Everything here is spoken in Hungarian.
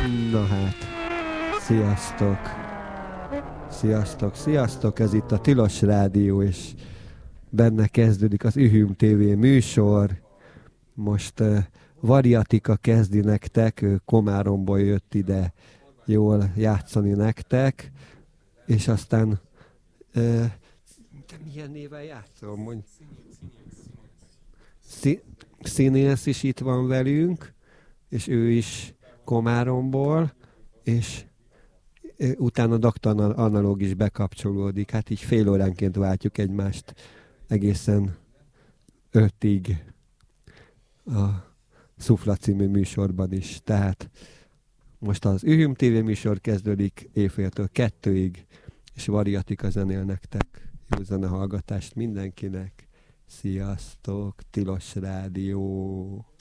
Na hát, sziasztok! Sziasztok! Ez itt a Tilos Rádió, és benne kezdődik az Ühüm TV műsor. Most Variatika kezdi nektek, ő Komáromból jött ide jól játszani nektek, és aztán te milyen néven játszol? Mondj. Színész is itt van velünk, és ő is Komáromból, és utána Dr. Analóg is bekapcsolódik. Hát így fél óránként váltjuk egymást egészen 5-ig a Szufla című műsorban is. Tehát most az Ühüm TV műsor kezdődik éjféltől 2-ig, és Variatika zenél nektek. Jó zenehallgatást mindenkinek. Sziasztok, Tilos Rádió!